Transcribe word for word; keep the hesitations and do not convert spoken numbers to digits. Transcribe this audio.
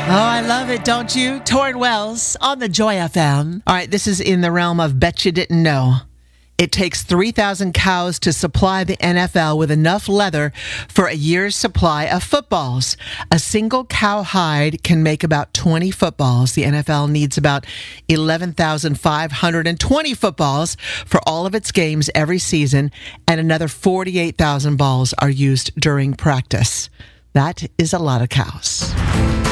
Oh, I love it, don't you? Torrin Wells on the Joy F M. All right, this is in the realm of bet you didn't know. It takes three thousand cows to supply the N F L with enough leather for a year's supply of footballs. A single cow hide can make about twenty footballs. The N F L needs about eleven thousand five hundred twenty footballs for all of its games every season, and another forty-eight thousand balls are used during practice. That is a lot of cows.